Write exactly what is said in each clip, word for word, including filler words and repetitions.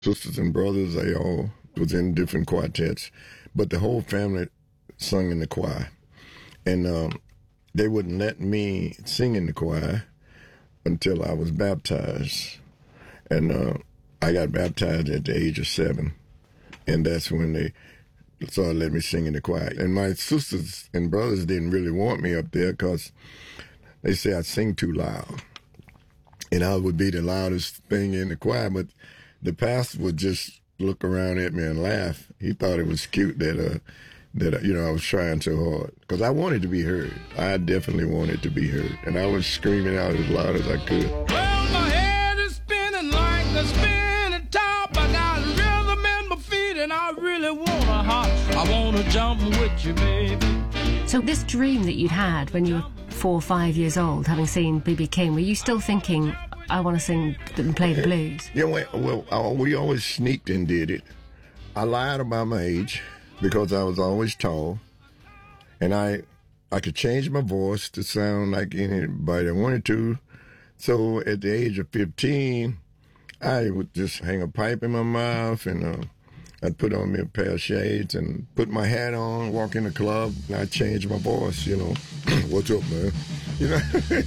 sisters and brothers, they all was in different quartets, but the whole family sung in the choir. And um, they wouldn't let me sing in the choir until I was baptized. And uh, I got baptized at the age of seven. And that's when they started letting me sing in the choir. And my sisters and brothers didn't really want me up there because they say I sing too loud. And I would be the loudest thing in the choir, but the pastor would just look around at me and laugh. He thought it was cute that, uh, that you know, I was trying so hard. Because I wanted to be heard. I definitely wanted to be heard. And I was screaming out as loud as I could. Well, my head is spinning like the spinning top. I got rhythm in my feet and I really want to hop. I want to jump with you, baby. So this dream that you'd had when you were four or five years old, having seen B B King, were you still thinking, I want to sing and play the blues? Yeah, well, well, we always sneaked and did it. I lied about my age because I was always tall, and I I could change my voice to sound like anybody I wanted to. So at the age of fifteen, I would just hang a pipe in my mouth, and uh, I'd put on me a pair of shades and put my hat on, walk in the club, and I'd change my voice, you know. What's up, man? You know?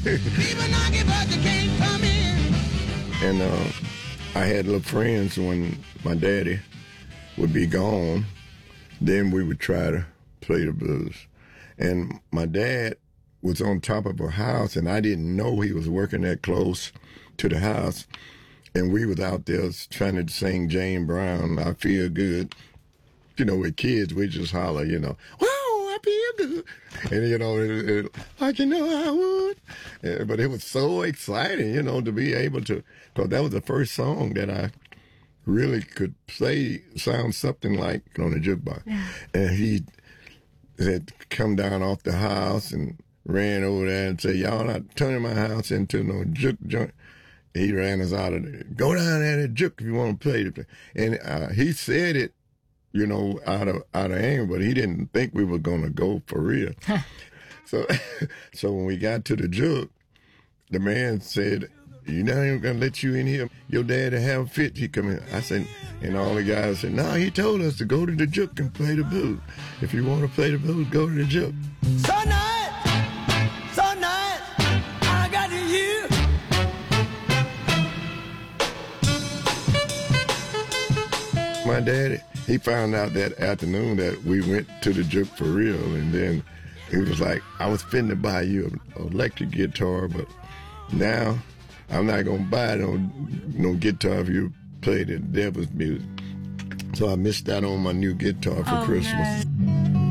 And uh, I had little friends when my daddy would be gone. Then we would try to play the blues. And my dad was on top of a house, and I didn't know he was working that close to the house. And we was out there trying to sing Jane Brown, I Feel Good. You know, with kids, we just holler, you know, whoa, I feel good. And, you know, it, it, like, you know, I would. Yeah, but it was so exciting, you know, to be able to, because that was the first song that I really could play, sound something like on the jukebox. Yeah. And he had come down off the house and ran over there and said, y'all not turning my house into no juke joint. He ran us out of there. Go down there and juke if you want to play the And uh, he said it, you know, out of out of anger, but he didn't think we were going to go for real. so so when we got to the juke, the man said, you're not even going to let you in here. Your daddy have a fit. He come in. I said, and all the guys said, no, he told us to go to the juke and play the blues. If you want to play the blues, go to the juke. So nice, so nice, I got you. My daddy, he found out that afternoon that we went to the juke for real, and then he was like, I was finna buy you an electric guitar, but now I'm not gonna buy no, no guitar if you play the devil's music. So I missed out on my new guitar for oh, Christmas. No.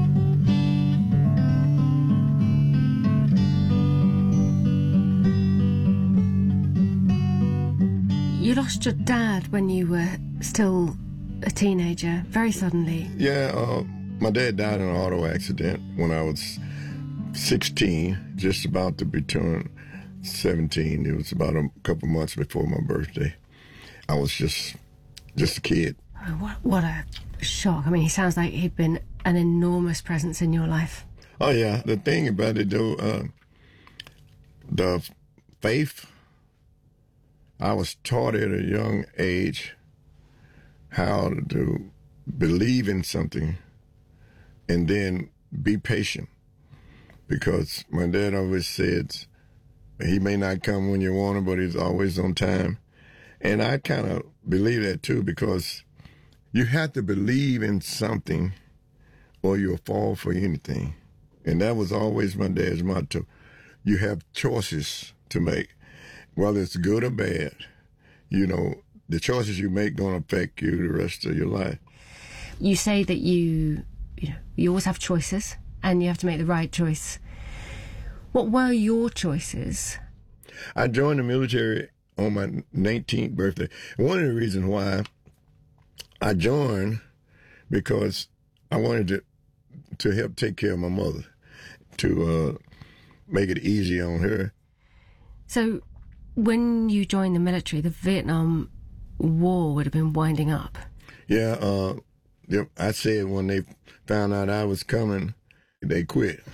You lost your dad when you were still a teenager, very suddenly. Yeah, uh, my dad died in an auto accident when I was sixteen, just about to be turned seventeen. It was about a couple months before my birthday. I was just just a kid. Oh, what, what a shock. I mean, he sounds like he'd been an enormous presence in your life. Oh, yeah. The thing about it, though, uh, the faith, I was taught at a young age how to believe in something and then be patient. Because my dad always said, he may not come when you want him, but he's always on time. And I kind of believe that too, because you have to believe in something or you'll fall for anything. And that was always my dad's motto. You have choices to make, whether it's good or bad. You know, the choices you make going to affect you the rest of your life. You say that you, you know, you always have choices and you have to make the right choice. What were your choices? I joined the military on my nineteenth birthday. One of the reasons why I joined, because I wanted to to help take care of my mother, to uh, make it easy on her. So when you joined the military, the Vietnam War would have been winding up. Yeah, uh, yep. I said when they found out I was coming, they quit.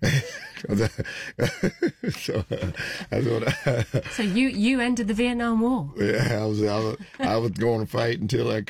so, uh, that's what I, so you you ended the Vietnam War. Yeah, I was I was, I was going to fight until I